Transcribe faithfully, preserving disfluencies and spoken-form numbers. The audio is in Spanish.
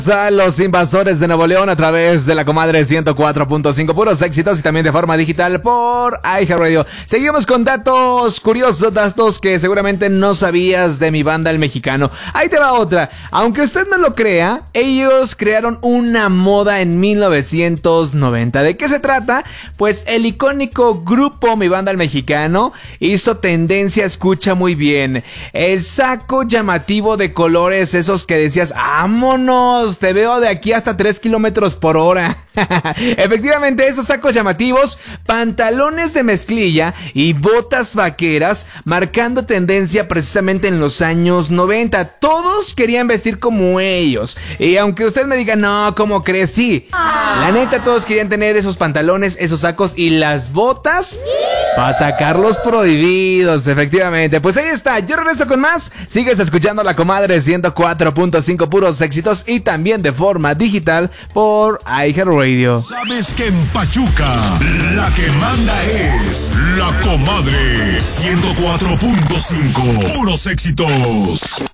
A los invasores de Nuevo León a través de la comadre ciento cuatro punto cinco, puros éxitos y también de forma digital por iHeartRadio. Seguimos con datos curiosos, datos que seguramente no sabías de mi banda El Mexicano. Ahí te va otra. Aunque usted no lo crea, ellos crearon una moda en mil novecientos noventa. ¿De qué se trata? Pues el icónico grupo Mi Banda El Mexicano hizo tendencia, escucha muy bien, el saco llamativo de colores, esos que decías, ¡vámonos! Te veo de aquí hasta tres kilómetros por hora. Efectivamente, esos sacos llamativos, pantalones de mezclilla y botas vaqueras, marcando tendencia precisamente en los años noventa. Todos querían vestir como ellos. Y aunque usted me diga, no, ¿cómo crees? Sí, la neta, todos querían tener esos pantalones, esos sacos y las botas para sacarlos prohibidos, efectivamente. Pues ahí está, yo regreso con más. Sigues escuchando La Comadre ciento cuatro punto cinco, puros éxitos y también de forma digital por iHeartRadio. ¿Sabes que en Pachuca la que manda es La Comadre ciento cuatro punto cinco, puros éxitos?